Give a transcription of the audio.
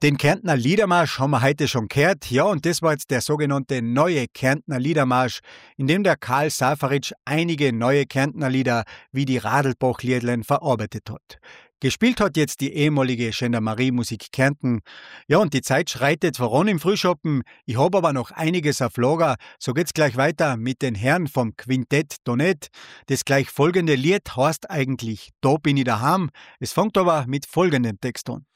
Den Kärntner Liedermarsch haben wir heute schon gehört. Ja, und das war jetzt der sogenannte neue Kärntner Liedermarsch, in dem der Karl Safaric einige neue Kärntner Lieder wie die Radlbach-Liedlein verarbeitet hat. Gespielt hat jetzt die ehemalige Gendarmerie-Musik Kärnten. Ja, und die Zeit schreitet voran im Frühschoppen. Ich habe aber noch einiges auf Lager. So geht's gleich weiter mit den Herren vom Quintett Donett. Das gleich folgende Lied heißt eigentlich Da bin ich daheim. Es fängt aber mit folgendem Text an.